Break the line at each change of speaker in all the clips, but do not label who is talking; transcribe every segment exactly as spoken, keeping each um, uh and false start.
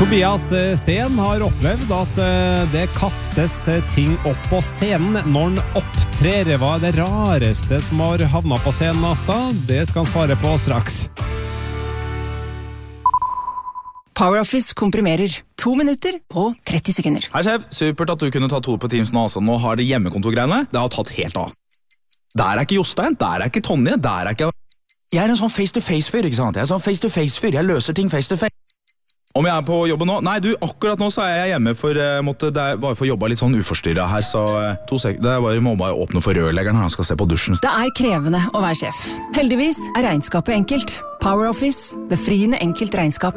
Tobias Sten har opplevd at det kastes ting opp på scenen når han opptrer. Hva er det rareste som har havnet på scenen, Asta? Det skal han svare på straks.
PowerOffice komprimerer to minutter på tretti sekunder.
Hei sjef, supert at du kunne ta to på Teams nå. Altså. Nå har det hjemmekontorgreiene. Det har tatt helt av. Der er ikke Jostein, der er ikke Tonje, der er ikke... Jeg er en sånn face-to-face-fyr, ikke sant? Jeg er en sånn face-to-face-fyr. Jeg løser ting face-to-face. Om jeg er på jobben nå? Nei, du, akkurat nå så er jeg hjemme for uh, måtte, det er bare for å jobbe litt sånn uforstyrret her, så uh, to sek- det er bare, må bare åpne for rørleggeren her, han skal se på dusjen.
Det er krevende å være sjef. Heldigvis er regnskapet enkelt. PowerOffice, befriende enkelt regnskap.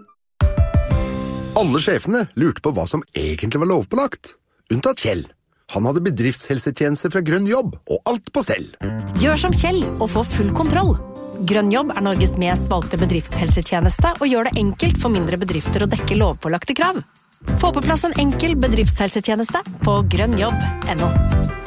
Alle sjefene lurte på hva som egentlig var lovpålagt. Unntatt Kjell. Han hadde bedriftshelsetjeneste fra Grønn Jobb, og alt på stell.
Gjør som Kjell og få full kontroll. Grønn Jobb er Norges mest valgte bedriftshelsetjeneste og gjør det enkelt for mindre bedrifter å dekke lovpålagte krav. Få på plass en enkel bedriftshelsetjeneste på grønnjobb punktum no.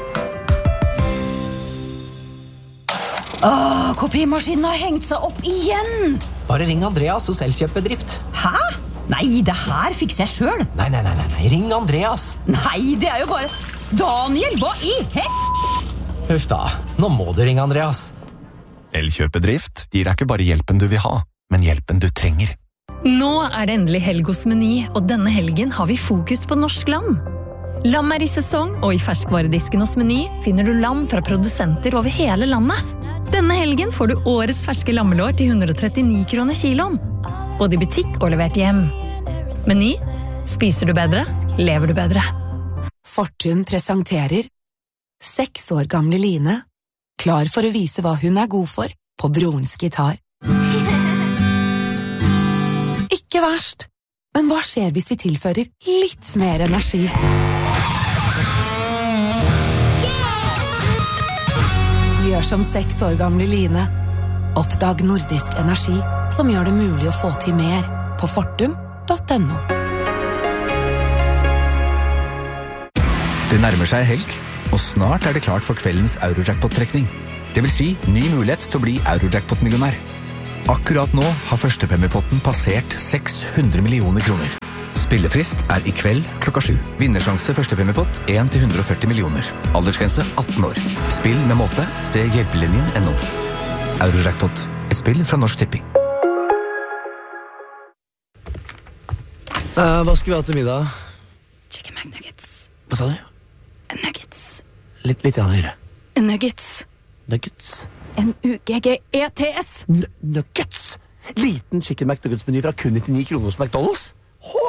Åh, kopimaskinen har hengt seg opp igjen!
Bare ring Andreas hos Elkjøp Bedrift.
Hæ? Nei, det her fikser jeg selv.
Nei, nei, nei, nei, nei. Ring Andreas.
Nei, det er jo bare... Daniel, hva i hel...
Huff da, nå må du ringe Andreas.
Elkjøp Bedrift gir deg ikke bare hjelpen du vil ha, men hjelpen du trenger.
Nå er det endelig helg hos Meny, og denne helgen har vi fokus på norsk lam. Lam er i sesong, og i ferskvaredisken hos Meny finner du lam fra produsenter over hele landet. Denne helgen får du årets ferske lammelår til hundre og trettini kroner kiloen. Både i butikk og levert hjem. Meny. Spiser du bedre, lever du bedre.
Fortun presenterer seks år gamle Line, klar for å vise hva hun er god for på brorens gitar. Ikke verst, men hva skjer hvis vi tilfører litt mer energi? Gjør som seks år gamle Line. Oppdag nordisk energi, som gjør det mulig å få til mer på fortum punktum no.
Det nærmer seg helg, og snart er det klart for kveldens Eurojackpot-trekning. Det vil si ny mulighet til å bli Eurojackpot-millionær. Akkurat nå har førstepremiepotten passert seks hundre millioner kroner. Spillefrist er i kveld klokka sju. Vinnersjanse førstepremiepott en til hundre og førti millioner. Aldersgrense atten år. Spill med måte. Se hjelpelinjen punktum no. Eurojackpot. Et spill fra Norsk Tipping.
Uh, hva skal vi ha til middag?
Chicken McNuggets.
Hva sa du?
Nuggets.
Litt, litt grann høyere.
Nuggets.
Nuggets.
N U G G E T S.
N- nuggets? Liten chicken McNuggets-meny fra kun nittini kroner hos McDonald's? Hå!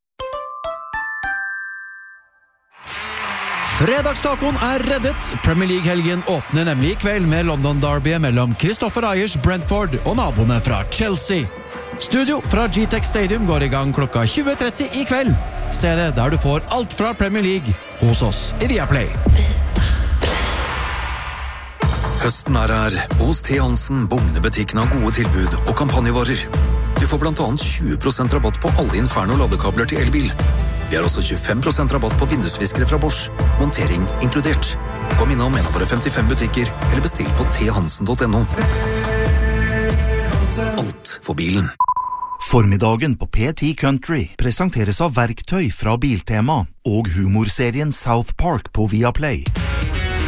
Fredagstacoen er reddet. Premier League-helgen åpner nemlig i kveld med London-derbyet mellom Christopher Ayers Brentford og naboene fra Chelsea. Studio fra G-Tech Stadium går i gang klokka tjue tretti i kveld. Se det der du får alt fra Premier League hos oss i Viaplay.
Høsten er her. Hos T. Hansen bugner butikken av gode tilbud og kampanjevarer. Du får blant annet tjue prosent rabatt på alle Inferno-ladekabler til elbil. Vi har også tjuefem prosent rabatt på vindusviskere fra Bosch. Montering inkludert. Kom innom en av våre femtifem butikker, eller bestill på t hansen punktum no. Alt for bilen.
Formiddagen på P ti Country presenteres av verktøy fra Biltema og humorserien South Park på Viaplay.